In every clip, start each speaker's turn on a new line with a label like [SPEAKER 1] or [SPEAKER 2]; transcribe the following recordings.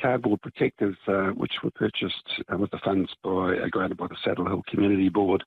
[SPEAKER 1] cardboard protectors, which were purchased with the funds granted by the Saddle Hill Community Board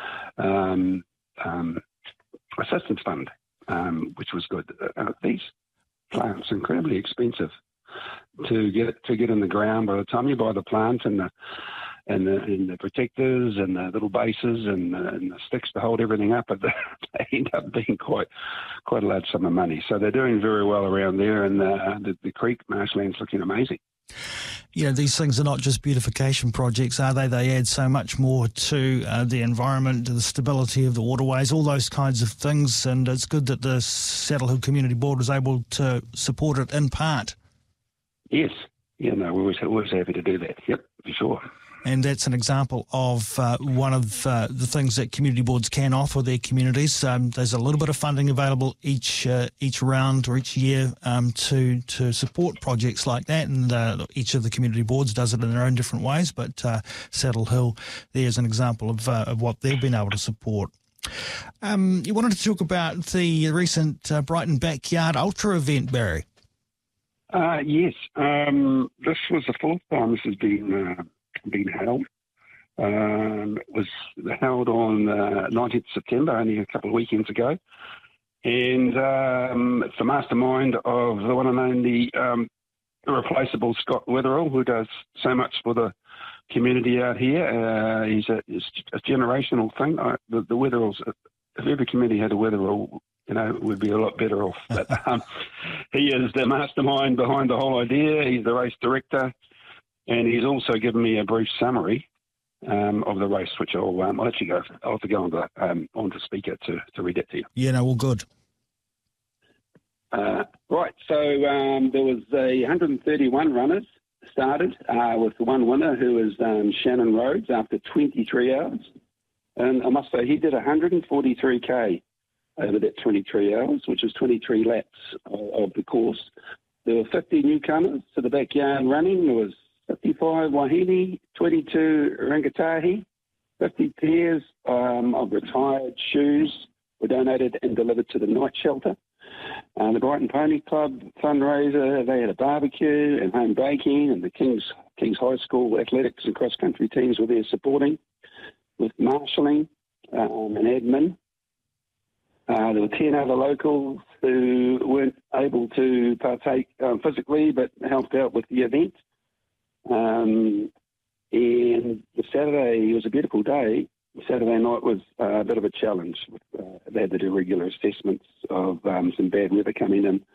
[SPEAKER 1] assistance fund, which was good. These plants are incredibly expensive to get in the ground. By the time you buy the plant and the protectors and the little bases and the sticks to hold everything up, they end up being quite a large sum of money. So they're doing very well around there, and the creek marshland's looking amazing.
[SPEAKER 2] You know, these things are not just beautification projects, are they? They add so much more to the environment, to the stability of the waterways, all those kinds of things, and it's good that the Saddle Hill Community Board was able to support it in part.
[SPEAKER 1] Yes. Yeah, no, we're always happy to do that. Yep, for sure.
[SPEAKER 2] And that's an example of one of the things that community boards can offer their communities. There's a little bit of funding available each round or each year to support projects like that, and each of the community boards does it in their own different ways. But Saddle Hill, there's an example of what they've been able to support. You wanted to talk about the recent Brighton Backyard Ultra event, Barry.
[SPEAKER 1] Yes. This was the fourth time this has been held. It was held on 19th September, only a couple of weekends ago. And it's the mastermind of the one and only irreplaceable Scott Wetherell, who does so much for the community out here. It's a generational thing. The Wetherells, if every community had a Wetherell, we'd be a lot better off. But he is the mastermind behind the whole idea. He's the race director. And he's also given me a brief summary of the race, which I'll actually I'll have to go on to speaker to read it to you.
[SPEAKER 2] Yeah, no, all good.
[SPEAKER 1] Right, so there was 131 runners started with the one winner, who was Shannon Rhodes, after 23 hours. And I must say, he did 143K over that 23 hours, which was 23 laps of the course. There were 50 newcomers to the backyard running. There was 55 Wahine, 22 Rangatahi, 50 pairs of retired shoes were donated and delivered to the night shelter. The Brighton Pony Club fundraiser, they had a barbecue and home baking, and the King's High School athletics and cross-country teams were there supporting with marshalling and admin. There were 10 other locals who weren't able to partake physically but helped out with the event. And the Saturday, it was a beautiful day. Saturday night was a bit of a challenge. They had to do regular assessments of some bad weather coming in.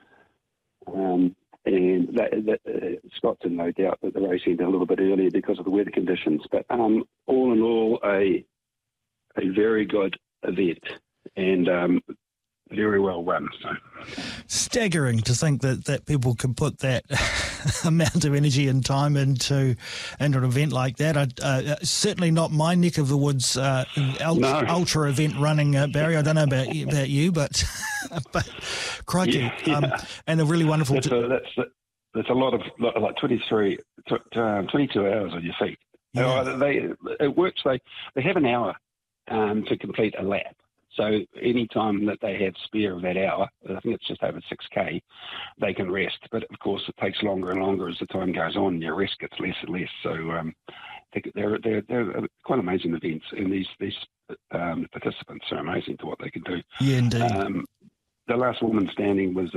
[SPEAKER 1] And Scott's in no doubt that the race ended a little bit earlier because of the weather conditions. But all in all, a very good event and very well run. So.
[SPEAKER 2] Staggering to think that people can put that amount of energy and time into an event like that. Certainly not my neck of the woods ultra event running, Barry. I don't know about you, but crikey. Yeah. And a really wonderful...
[SPEAKER 1] That's a lot of, like 22 hours on your feet. Yeah. It works. They have an hour to complete a lap. So any time that they have spare of that hour, I think it's just over 6K, they can rest. But, of course, it takes longer and longer as the time goes on, and your rest gets less and less. So they're quite amazing events, and these participants are amazing to what they can do.
[SPEAKER 2] Yeah, indeed.
[SPEAKER 1] The last woman standing was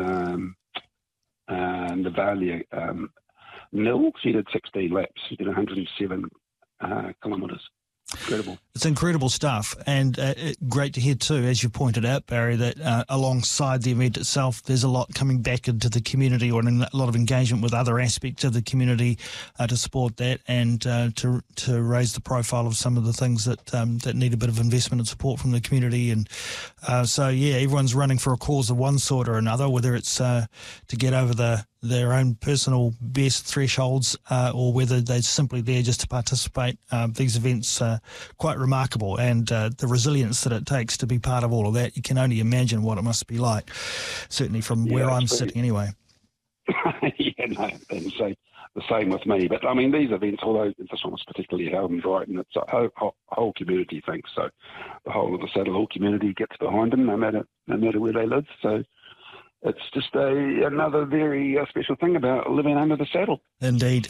[SPEAKER 1] Navalia Nil. She did 16 laps. She did 107 kilometres. Incredible.
[SPEAKER 2] It's incredible stuff, and great to hear too, as you pointed out, Barry, that alongside the event itself, there's a lot coming back into the community, or a lot of engagement with other aspects of the community to support that, and to raise the profile of some of the things that need a bit of investment and support from the community. And so, yeah, everyone's running for a cause of one sort or another, whether it's to get over their own personal best thresholds, or whether they're simply there just to participate. These events are quite remarkable, and the resilience that it takes to be part of all of that, you can only imagine what it must be like, certainly from where I'm sitting anyway.
[SPEAKER 1] Yeah, no, and so the same with me. But, I mean, these events, although this one was particularly held in Brighton, it's a whole community thing. So the whole of the Saddle Hill community gets behind them, no matter where they live. So it's just another very special thing about living under the saddle.
[SPEAKER 2] Indeed.